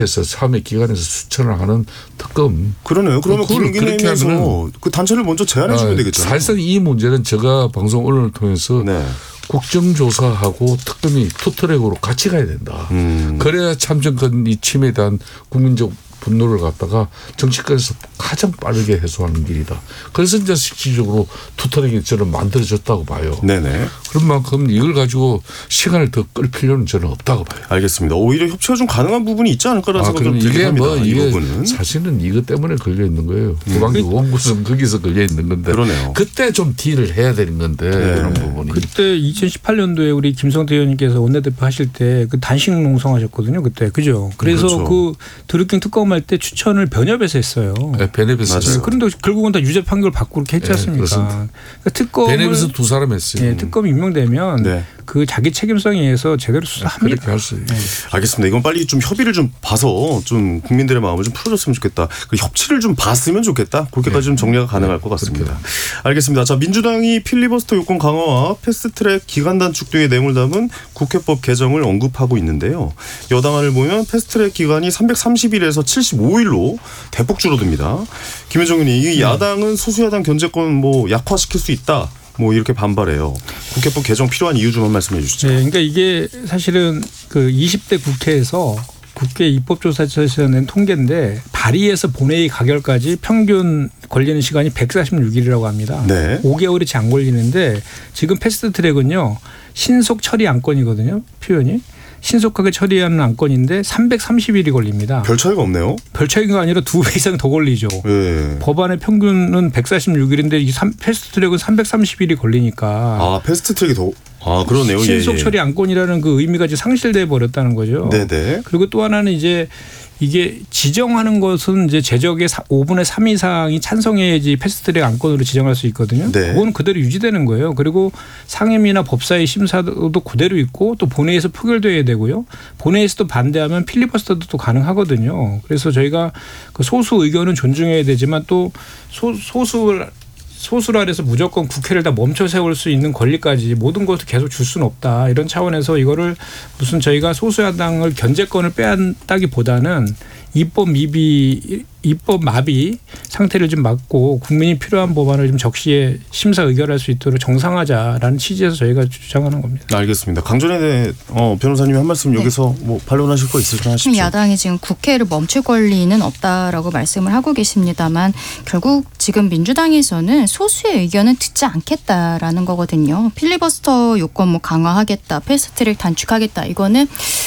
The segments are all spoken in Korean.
그래서 사회기관에서 추천을 하는 특검. 그러네요. 그러면 국민의힘에서 그 단체를 먼저 제안해 주면 되겠죠. 사실상 이 문제는 제가 방송 언론을 통해서 네. 국정조사하고 특검이 투트랙으로 같이 가야 된다. 그래야 참정권 이 침해에 대한 국민적 분노를 갖다가 정치권에서 가장 빠르게 해소하는 길이다. 그래서 이제 실질적으로 투트랙이 저는 만들어졌다고 봐요. 네네. 그런 만큼 이걸 가지고 시간을 더 끌 필요는 저는 없다고 봐요. 알겠습니다. 오히려 협치가 좀 가능한 부분이 있지 않을까라는 생각이 좀 들긴 합니다. 이게 이 부분은. 사실은 이것 때문에 걸려 있는 거예요. 후반기 원구성 거기서 걸려 있는 건데. 그러네요. 그때 좀 딜을 해야 되는 건데 그런 부분이. 그때 2018년도에 우리 김성태 의원님께서 원내대표 하실 때 그 단식 농성하셨거든요. 그때 그죠. 그래서 그렇죠. 그 드루킹 특검할 때 추천을 변협에서 했어요. 네, 변협에서 했어요. 그런데 결국은 다 유죄 판결 받고 그렇게 했지 않습니까? 그러니까 특검을 변협에서 두 사람 했어요. 네, 특검이 임명되면 네. 그 자기 책임성에 의해서 제대로 수사합니다. 그렇게 할 수 있어요. 알겠습니다. 이건 빨리 좀 협의를 좀 봐서 좀 국민들의 마음을 좀 풀어줬으면 좋겠다. 그 협치를 좀 봤으면 좋겠다. 그렇게까지 좀 정리가 가능할 것 같습니다. 알겠습니다. 자, 민주당이 필리버스터 요건 강화와 패스트트랙 기간 단축 등의 내용을 담은 국회법 개정을 언급하고 있는데요. 여당안을 보면 패스트트랙 기간이 330일에서 75일로 대폭 줄어듭니다. 김현정 의원님, 이 야당은 소수야당 견제권 뭐 약화시킬 수 있다. 뭐 이렇게 반발해요. 국회법 개정 필요한 이유 좀 한 말씀해 주시죠. 네, 그러니까 이게 사실은 그 20대 국회에서 국회 입법조사처에서 낸 통계인데 발의에서 본회의 가결까지 평균 걸리는 시간이 146일이라고 합니다. 네. 5개월이 채 안 걸리는데 지금 패스트트랙은요. 신속 처리 안건이거든요. 표현이. 신속하게 처리하는 안건인데 330일이 걸립니다. 별 차이가 없네요. 별 차이가 아니라 2배 이상 더 걸리죠. 네. 법안의 평균은 146일인데 이 패스트트랙은 330일이 걸리니까. 아, 패스트트랙이 더. 아, 그러네요. 신속 처리 안건이라는 그 의미가 이제 상실돼 버렸다는 거죠. 네네. 그리고 또 하나는 이제 이게 지정하는 것은 이제 제적의 5분의 3 이상이 찬성해야지 패스트트랙 안건으로 지정할 수 있거든요. 네. 그건 그대로 유지되는 거예요. 그리고 상임위나 법사위 심사도 그대로 있고 또 본회의에서 표결돼야 되고요. 본회의에서도 반대하면 필리버스터도 또 가능하거든요. 그래서 저희가 그 소수 의견은 존중해야 되지만 또 소수라 해서 무조건 국회를 다 멈춰 세울 수 있는 권리까지 모든 것을 계속 줄 수는 없다. 이런 차원에서 이거를 무슨 저희가 소수야당을 견제권을 빼앗다기보다는 입법 마비 상태를 좀 막고 국민이 필요한 법안을 좀 적시에 심사 의결할 수 있도록 정상화하자라는 취지에서 저희가 주장하는 겁니다. 알겠습니다. 강전에 변호사님이 한 말씀 여기서 뭐 반론하실 거 있을까 하십시오. 야당이 지금 국회를 멈출 권리는 없다라고 말씀을 하고 계십니다만 결국 지금 민주당에서는 소수의 의견은 듣지 않겠다라는 거거든요. 필리버스터 요건 뭐 강화하겠다, 패스트트랙 단축하겠다. 이거는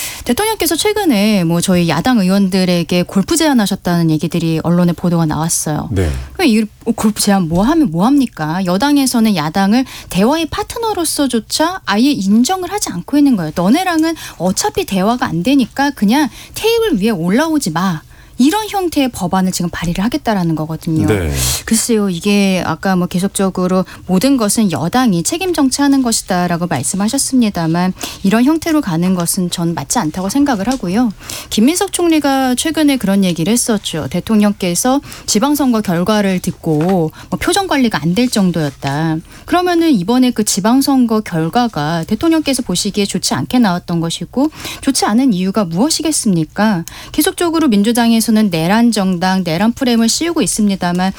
대통령께서 최근에 뭐 저희 야당 의원들에게 골프 제안하셨다는 얘기들이 언론에 보도가 나왔어요. 네. 이 골프 제안 뭐 하면 뭐 합니까? 여당에서는 야당을 대화의 파트너로서조차 아예 인정을 하지 않고 있는 거예요. 너네랑은 어차피 대화가 안 되니까 그냥 테이블 위에 올라오지 마. 이런 형태의 법안을 지금 발의를 하겠다라는 거거든요. 네. 글쎄요. 이게 아까 뭐 계속적으로 모든 것은 여당이 책임 정치하는 것이다라고 말씀하셨습니다만 이런 형태로 가는 것은 전 맞지 않다고 생각을 하고요. 김민석 총리가 최근에 그런 얘기를 했었죠. 대통령께서 지방선거 결과를 듣고 뭐 표정 관리가 안 될 정도였다. 그러면은 이번에 그 지방선거 결과가 대통령께서 보시기에 좋지 않게 나왔던 것이고 좋지 않은 이유가 무엇이겠습니까? 계속적으로 민주당에서 내란 정당, 내란 프레임을 씌우고 있습니다만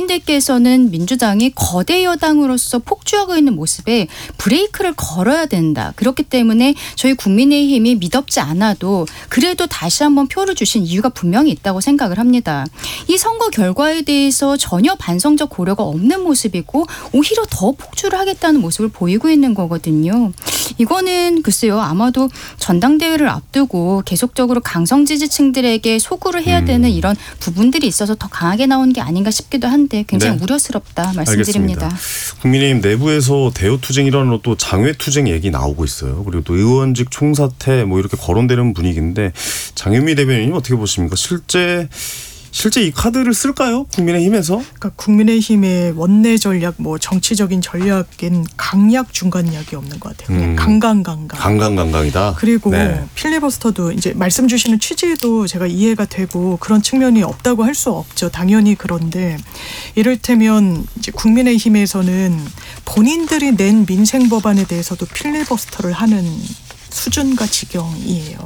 국민들께서는 민주당이 거대 여당으로서 폭주하고 있는 모습에 브레이크를 걸어야 된다. 그렇기 때문에 저희 국민의힘이 미덥지 않아도 그래도 다시 한번 표를 주신 이유가 분명히 있다고 생각을 합니다. 이 선거 결과에 대해서 전혀 반성적 고려가 없는 모습이고 오히려 더 폭주를 하겠다는 모습을 보이고 있는 거거든요. 이거는 글쎄요. 아마도 전당대회를 앞두고 계속적으로 강성 지지층들에게 소구를 해야 되는 이런 부분들이 있어서 더 강하게 나온 게 아닌가 싶기도 한데 굉장히 우려스럽다 말씀드립니다. 알겠습니다. 국민의힘 내부에서 대우투쟁이라는 또 장외투쟁 얘기 나오고 있어요. 그리고 또 의원직 총사퇴 뭐 이렇게 거론되는 분위기인데 장현미 대변인님 어떻게 보십니까? 실제 이 카드를 쓸까요? 국민의힘에서? 그러니까 국민의힘의 원내 전략, 뭐 정치적인 전략인 강약 중간약이 없는 것 같아요. 그냥 강강강강. 강강강강이다. 그리고 네. 필리버스터도 이제 말씀 주시는 취지도 제가 이해가 되고 그런 측면이 없다고 할 수 없죠. 당연히 그런데 이를테면 이제 국민의힘에서는 본인들이 낸 민생 법안에 대해서도 필리버스터를 하는 수준과 지경이에요.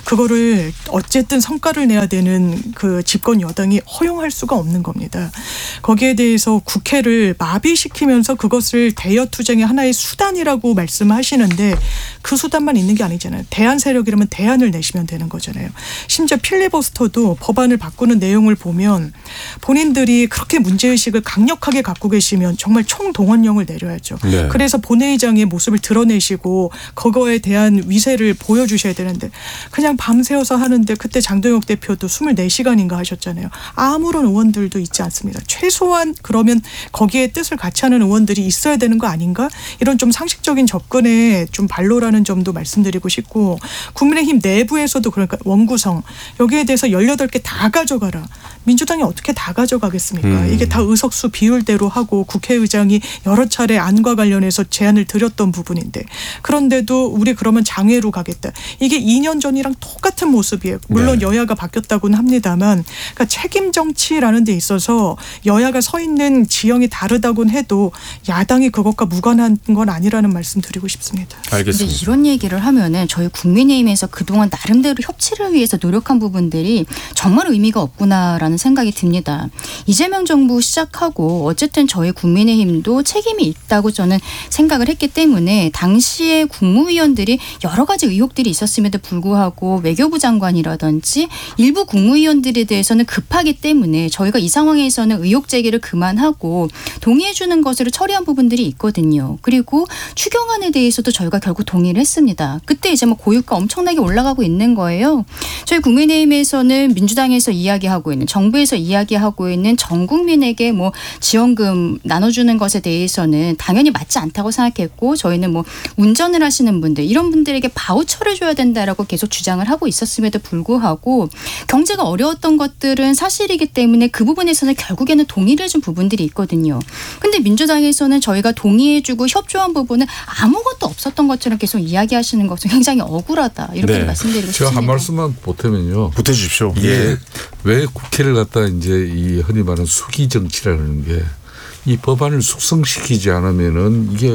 그거를 어쨌든 성과를 내야 되는 그 집권 여당이 허용할 수가 없는 겁니다. 거기에 대해서 국회를 마비시키면서 그것을 대여 투쟁의 하나의 수단이라고 말씀하시는데 그 수단만 있는 게 아니잖아요. 대안 세력이라면 대안을 내시면 되는 거잖아요. 심지어 필리버스터도 법안을 바꾸는 내용을 보면 본인들이 그렇게 문제의식을 강력하게 갖고 계시면 정말 총동원령을 내려야죠. 네. 그래서 본회의장의 모습을 드러내시고 그거에 대한 위세를 보여주셔야 되는데 그냥 밤새워서 하는데 그때 장동혁 대표도 24시간인가 하셨잖아요. 아무런 의원들도 있지 않습니다. 최소한 그러면 거기에 뜻을 같이 하는 의원들이 있어야 되는 거 아닌가? 이런 좀 상식적인 접근에 좀 반로라는 점도 말씀드리고 싶고 국민의힘 내부에서도 그러니까 원구성 여기에 대해서 18개 다 가져가라. 민주당이 어떻게 다 가져가겠습니까? 이게 다 의석수 비율대로 하고 국회의장이 여러 차례 안과 관련해서 제안을 드렸던 부분인데 그런데도 우리 그러면 장외로 가겠다. 이게 2년 전이랑 똑같은 모습이에요. 물론 네. 여야가 바뀌었다고는 합니다만 그러니까 책임 정치라는 데 있어서 여야가 서 있는 지형이 다르다고는 해도 야당이 그것과 무관한 건 아니라는 말씀 드리고 싶습니다. 근데 알겠습니다. 이런 얘기를 하면은 저희 국민의힘에서 그동안 나름대로 협치를 위해서 노력한 부분들이 정말 의미가 없구나라는 생각이 듭니다. 이재명 정부 시작하고 어쨌든 저희 국민의힘도 책임이 있다고 저는 생각을 했기 때문에 당시에 국무위원들이 여러 가지 의혹들이 있었음에도 불구하고 외교부 장관이라든지 일부 국무위원들에 대해서는 급하기 때문에 저희가 이 상황에서는 의혹 제기를 그만하고 동의해 주는 것으로 처리한 부분들이 있거든요. 그리고 추경안에 대해서도 저희가 결국 동의를 했습니다. 그때 이제 뭐 고유가 엄청나게 올라가고 있는 거예요. 저희 국민의힘에서는 민주당에서 이야기하고 있는 정부에서 이야기하고 있는 전 국민에게 뭐 지원금 나눠주는 것에 대해서는 당연히 맞지 않다고 생각했고 저희는 뭐 운전을 하시는 분들 이런 분들에게 바우처를 줘야 된다라고 계속 주장을 하고 있었음에도 불구하고 경제가 어려웠던 것들은 사실이기 때문에 그 부분에서는 결국에는 동의를 해준 부분들이 있거든요. 근데 민주당에서는 저희가 동의해주고 협조한 부분은 아무것도 없었던 것처럼 계속 이야기하시는 것은 굉장히 억울하다 이렇게 네. 말씀드리고 제가 싶습니다. 한 말씀만 보태면요. 보태주십시오. 이게 왜 국회를 갖다 이제 이 흔히 말하는 수기 정치라는 게 이 법안을 숙성시키지 않으면은 이게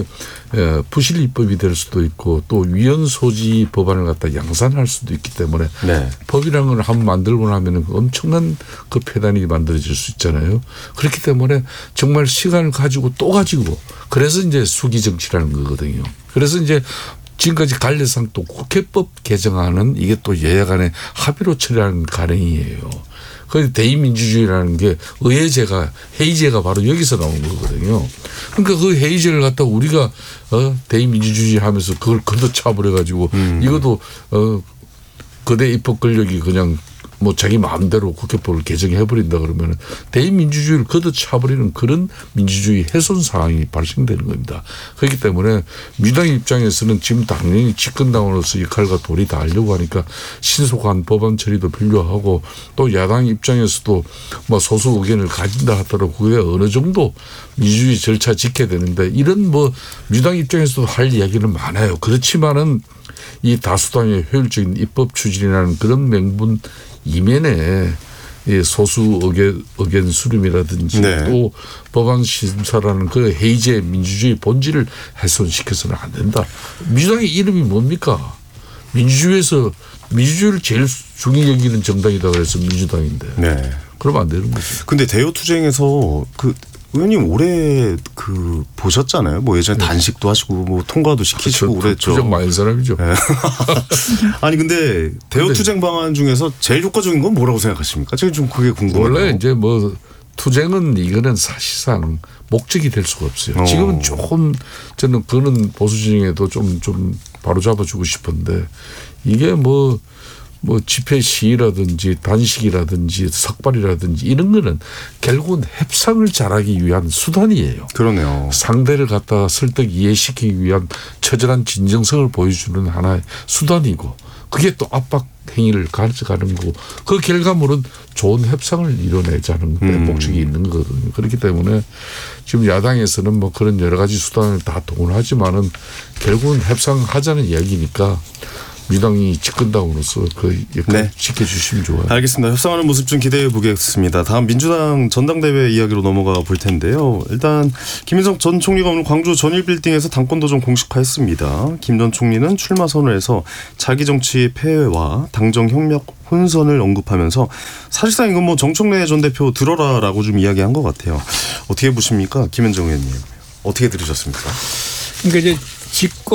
부실 입법이 될 수도 있고 또 위헌 소지 법안을 갖다 양산할 수도 있기 때문에 네. 법이라는 걸 한번 만들고 나면은 엄청난 그 폐단이 만들어질 수 있잖아요. 그렇기 때문에 정말 시간을 가지고 또 가지고 그래서 이제 수기 정치라는 거거든요. 그래서 이제 지금까지 관례상 또 국회법 개정안은 이게 또 여야 간의 합의로 처리하는 가능이에요. 그 대의민주주의라는 게 의회제가 회의제가 바로 여기서 나온 거거든요. 그러니까 그 회의제를 갖다 우리가 대의민주주의 하면서 그걸 걷어차버려 가지고 이것도 거대 입법 권력이 그냥 뭐 자기 마음대로 국회법을 개정해버린다 그러면 대의민주주의를 걷어차버리는 그런 민주주의 훼손 상황이 발생되는 겁니다. 그렇기 때문에 민주당 입장에서는 지금 당연히 집권당으로서 역할과 도리 다 하려고 하니까 신속한 법안 처리도 필요하고 또 야당 입장에서도 뭐 소수 의견을 가진다 하더라도 그게 어느 정도 민주주의 절차 지켜야 되는데 이런 뭐 민주당 입장에서도 할 이야기는 많아요. 그렇지만은 이 다수당의 효율적인 입법 추진이라는 그런 명분 이면에 소수 의견 수렴이라든지 네. 또 법안 심사라는 그 회의제 민주주의 본질을 훼손시켜서는 안 된다. 민주당의 이름이 뭡니까? 민주주의에서 민주주의를 제일 중요히 여기는 정당이다 그래서 민주당인데. 네. 그러면 안 되는 거죠. 근데 대여 투쟁에서 의원님 올해 보셨잖아요. 뭐 예전에 단식도 하시고 뭐 통과도 시키시고 그렇죠. 그랬죠. 투쟁 많은 사람이죠. 네. 아니 근데 대여 투쟁 방안 중에서 제일 효과적인 건 뭐라고 생각하십니까? 제가 좀 그게 궁금해요. 원래 이제 뭐 투쟁은 이거는 사실상 목적이 될 수가 없어요. 지금은 조금 저는 그거는 보수 진영에도 좀 바로 잡아주고 싶은데 이게 뭐 집회 시위라든지 단식이라든지 석발이라든지 이런 거는 결국은 협상을 잘하기 위한 수단이에요. 그러네요. 상대를 갖다가 설득 이해시키기 위한 처절한 진정성을 보여주는 하나의 수단이고 그게 또 압박 행위를 가져가는 거고 그 결과물은 좋은 협상을 이뤄내자는 데 목적이 있는 거거든요. 그렇기 때문에 지금 야당에서는 뭐 그런 여러 가지 수단을 다 동원하지만은 결국은 협상하자는 이야기니까 민주당이 집권당으로서 그 역할 네. 지켜주시면 좋아요. 알겠습니다. 협상하는 모습 좀 기대해 보겠습니다. 다음 민주당 전당대회 이야기로 넘어가 볼 텐데요. 일단 김인석 전 총리가 오늘 광주 전일빌딩에서 당권 도전 공식화했습니다. 김 전 총리는 출마 선언에서 자기 정치 폐해와 당정 협력 혼선을 언급하면서 사실상 이건 뭐 정청래 전 대표 들어라라고 좀 이야기한 것 같아요. 어떻게 보십니까, 김현정 의원님? 어떻게 들으셨습니까? 그러니까 이제 집권